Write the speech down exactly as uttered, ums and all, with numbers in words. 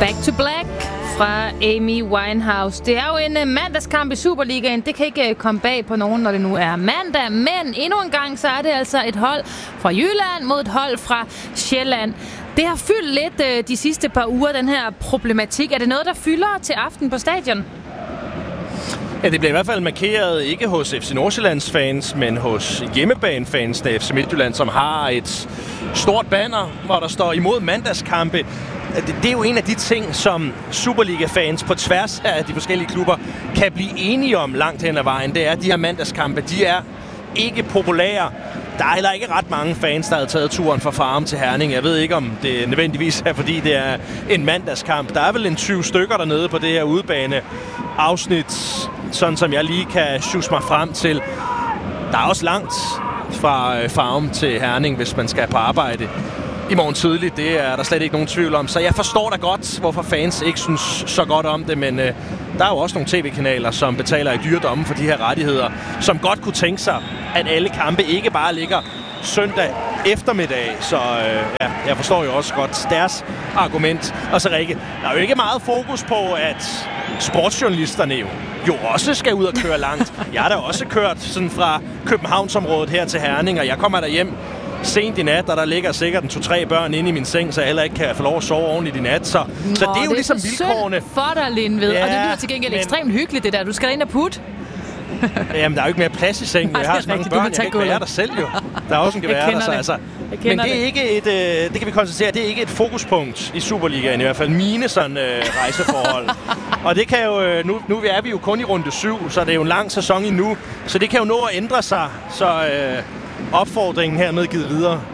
Back to Black fra Amy Winehouse. Det er jo en uh, mandagskamp i Superligaen. Det kan ikke uh, komme bag på nogen, når det nu er mandag. Men endnu en gang, så er det altså et hold fra Jylland mod et hold fra Sjælland. Det har fyldt lidt uh, de sidste par uger, den her problematik. Er det noget, der fylder til aften på stadion? Ja, det bliver i hvert fald markeret ikke hos F C Nordsjællands fans, men hos hjemmebanefans af F C Midtjylland, som har et stort banner, hvor der står imod mandagskampe. Det, det er jo en af de ting, som Superliga-fans på tværs af de forskellige klubber kan blive enige om langt hen ad vejen. Det er, at de her mandagskampe, de er ikke populære. Der er heller ikke ret mange fans, der har taget turen fra Farum til Herning. Jeg ved ikke, om det nødvendigvis er, fordi det er en mandagskamp. Der er vel en tyve stykker dernede på det her udebane afsnit, sådan som jeg lige kan sjuse mig frem til. Der er også langt fra Farum til Herning, hvis man skal på arbejde i morgen tidligt. Det er der slet ikke nogen tvivl om. Så jeg forstår da godt, hvorfor fans ikke synes så godt om det, men øh, der er jo også nogle tv-kanaler, som betaler i dyre domme for de her rettigheder, som godt kunne tænke sig, at alle kampe ikke bare ligger søndag eftermiddag. Så øh, ja, jeg forstår jo også godt deres argument. Og så Rikke, der er jo ikke meget fokus på, at sportsjournalisterne jo, jo også skal ud og køre langt. Jeg har da også kørt sådan fra Københavnsområdet her til Herning, og jeg kommer der hjem sent i nat, og der ligger sikkert en to-tre børn inde i min seng, så jeg heller ikke kan få lov at sove ordentligt i nat. Så, Nå, så det er jo det ligesom er vilkårene. For dig, Lindved. Ja, og det lyder til gengæld men ekstremt hyggeligt, det der. Du skal ind og putte. Jamen, der er jo ikke mere plads i sengen. Jeg har så mange børn, jeg kan ikke være der selv jo. Der er også en gevær der, så altså. Men det er ikke et, øh, det kan vi konstatere, det er ikke et fokuspunkt i Superligaen, i hvert fald mine sådan øh, rejseforhold. Og det kan jo, øh, nu, nu er vi jo kun i runde syv, så det er jo en lang sæson endnu, så det kan jo nå at ændre sig, så øh, opfordringen hermed givet videre.